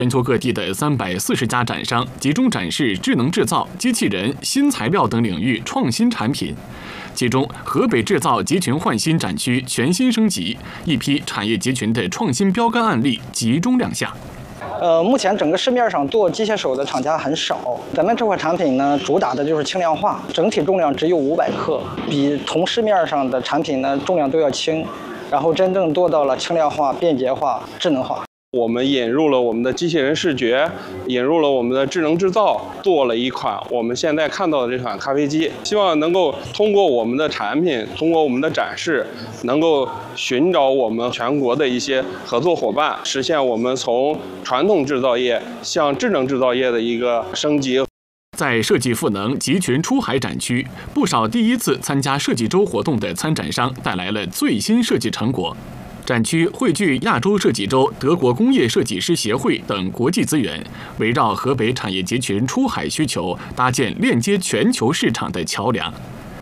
全球各地的340家展商集中展示智能制造、机器人、新材料等领域创新产品。其中，河北制造集群焕新展区全新升级，一批产业集群的创新标杆案例集中亮相。 目前整个市面上做机械手的厂家很少，咱们这款产品呢，主打的就是轻量化，整体重量只有500克，比同市面上的产品呢重量都要轻，然后真正做到了轻量化、便捷化、智能化。 我们引入了我们的机器人视觉，引入了我们的智能制造，做了一款我们现在看到的这款咖啡机。希望能够通过我们的产品，通过我们的展示，能够寻找我们全国的一些合作伙伴，实现我们从传统制造业向智能制造业的一个升级。 在设计赋能集群出海展区，不少第一次参加设计周活动的参展商带来了最新设计成果。展区汇聚亚洲设计周、德国工业设计师协会等国际资源，围绕河北产业集群出海需求，搭建链接全球市场的桥梁。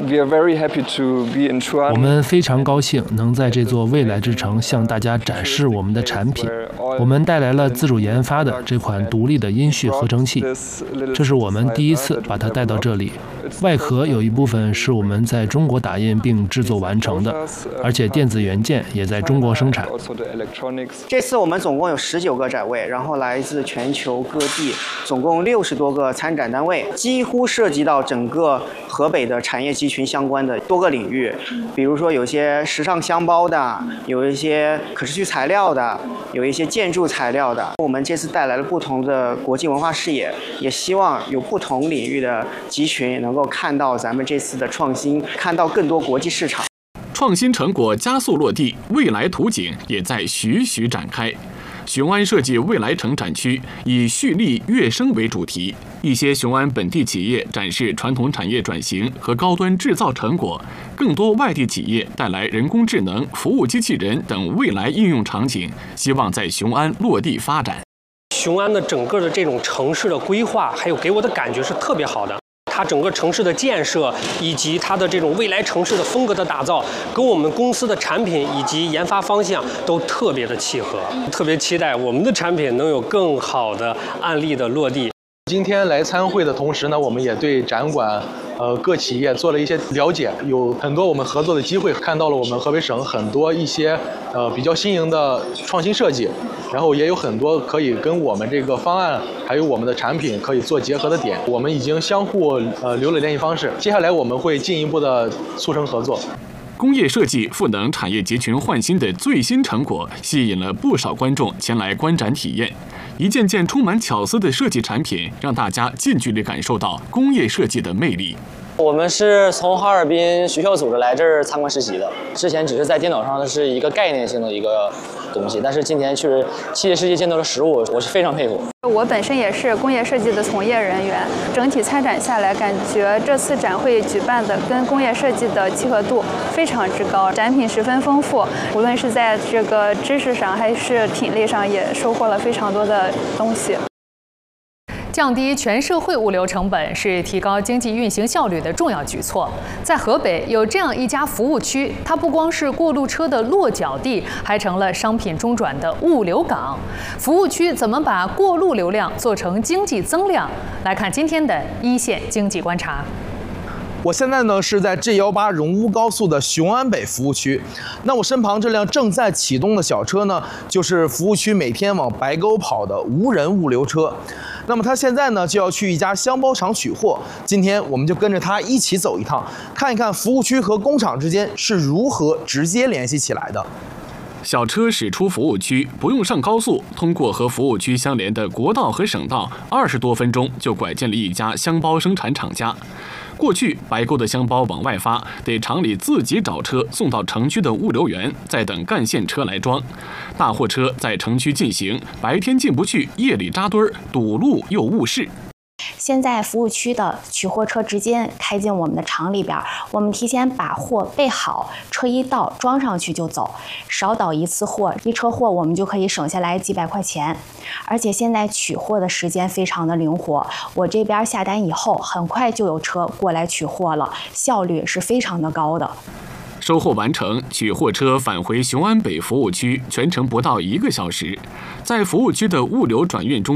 我们非常高兴能在这座未来之城向大家展示我们的产品。我们带来了自主研发的这款独立的音序合成器，这是我们第一次把它带到这里。外壳有一部分是我们在中国打印并制作完成的，而且电子元件也在中国生产。 这次我们总共有19个展位，然后来自全球各地，总共60多个参展单位，几乎涉及到整个河北的产业集群相关的多个领域，比如说有些时尚箱包的，有一些可持续材料的，有一些建筑材料的。我们这次带来了不同的国际文化视野，也希望有不同领域的集群能够看到咱们这次的创新，看到更多国际市场。 创新成果加速落地，未来图景也在徐徐展开。雄安设计未来城展区以蓄力跃升为主题，一些雄安本地企业展示传统产业转型和高端制造成果，更多外地企业带来人工智能、服务机器人等未来应用场景，希望在雄安落地发展。 雄安的整个的这种城市的规划，还有给我的感觉是特别好的。它整个城市的建设以及它的这种未来城市的风格的打造，跟我们公司的产品以及研发方向都特别的契合，特别期待我们的产品能有更好的案例的落地。 今天来参会的同时呢，我们也对展馆各企业做了一些了解，有很多我们合作的机会，看到了我们河北省很多一些比较新颖的创新设计，然后也有很多可以跟我们这个方案还有我们的产品可以做结合的点，我们已经相互留了联系方式，接下来我们会进一步的促成合作。 工业设计赋能产业集群焕新的最新成果，吸引了不少观众前来观展体验。一件件充满巧思的设计产品，让大家近距离感受到工业设计的魅力。 我们是从哈尔滨学校组织来这儿参观实习的，之前只是在电脑上的是一个概念性的一个东西，但是今天确实切实际见到了实物，我是非常佩服。 我本身也是工业设计的从业人员，整体参展下来，感觉这次展会举办的跟工业设计的契合度非常之高，展品十分丰富，无论是在这个知识上还是品类上，也收获了非常多的东西。 降低全社会物流成本是提高经济运行效率的重要举措。在河北有这样一家服务区，它不光是过路车的落脚地，还成了商品中转的物流港。服务区怎么把过路流量做成经济增量？来看今天的一线经济观察。 我现在呢是在 G18荣乌高速的雄安北服务区，那我身旁这辆正在启动的小车呢，就是服务区每天往白沟跑的无人物流车。那么它现在呢就要去一家箱包厂取货，今天我们就跟着它一起走一趟，看一看服务区和工厂之间是如何直接联系起来的。 小车驶出服务区，不用上高速，通过和服务区相连的国道和省道，20多分钟就拐进了一家箱包生产厂家。过去白沟的箱包往外发，得厂里自己找车送到城区的物流园，再等干线车来装。大货车在城区进行，白天进不去，夜里扎堆儿，堵路又误事。 现在服务区的取货车直接开进我们的厂里边，我们提前把货备好，车一到装上去就走，少倒一次货，一车货我们就可以省下来几百块钱。而且现在取货的时间非常的灵活，我这边下单以后，很快就有车过来取货了，效率是非常的高的。 收货完成，取货车返回雄安北服务区，全程不到1个小时。在服务区的物流转运中